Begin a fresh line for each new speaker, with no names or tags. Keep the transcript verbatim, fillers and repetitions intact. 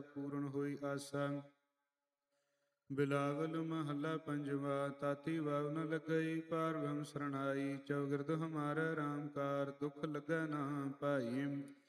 ਸਭ ਪੂਰਨ ਹੋਈ ਆਸਾ। ਬਿਲਾਵਲ ਮਹੱਲਾ ਪੰਜਵਾ। ਤਾਤੀ ਵਾਵ ਨ ਲੱਗਈ ਪਾਰ ਬ੍ਰਹਮ ਸਰਣਾਈ। ਚੌਗਿਰਦ ਹਮਾਰਾ ਰਾਮ ਕਾਰ ਦੁਖ ਲੱਗੈ ਨਾ ਪਾਈ।